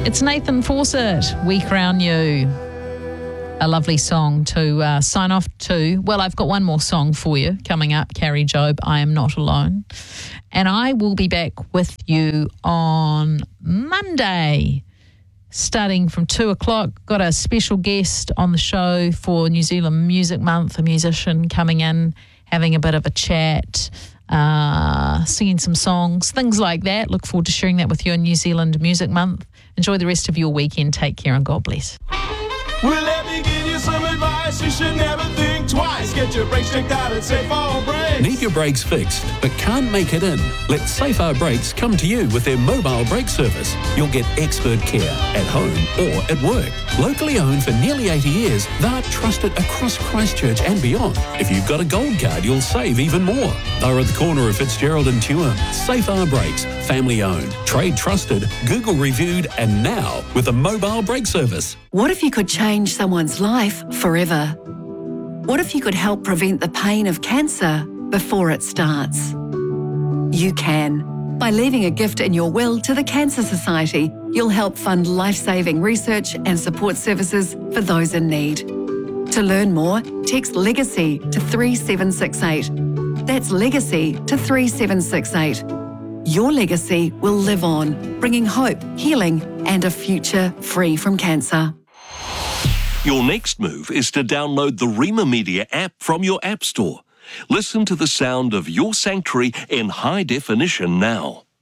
It's Nathan Fawcett, We Crown You. A lovely song to sign off to. Well, I've got one more song for you coming up, Carrie Job, I Am Not Alone. And I will be back with you on Monday, starting from 2 o'clock. Got a special guest on the show for New Zealand Music Month, a musician coming in, having a bit of a chat, singing some songs, things like that. Look forward to sharing that with you on New Zealand Music Month. Enjoy the rest of your weekend. Take care and God bless. Well, let me give you some advice. You should never think twice. Get your brakes checked out at Safe Our Brakes. Need your brakes fixed but can't make it in? Let Safe Our Brakes come to you with their mobile brake service. You'll get expert care at home or at work. Locally owned for nearly 80 years, they're trusted across Christchurch and beyond. If you've got a gold card, you'll save even more. They're at the corner of Fitzgerald and Tuam. Safe Our Brakes, family owned, trade trusted, Google reviewed, and now with a mobile brake service. What if you could change someone's life forever? What if you could help prevent the pain of cancer before it starts? You can. By leaving a gift in your will to the Cancer Society, you'll help fund life-saving research and support services for those in need. To learn more, text LEGACY to 3768. That's LEGACY to 3768. Your legacy will live on, bringing hope, healing, and a future free from cancer. Your next move is to download the Rima Media app from your app store. Listen to the sound of your sanctuary in high definition now.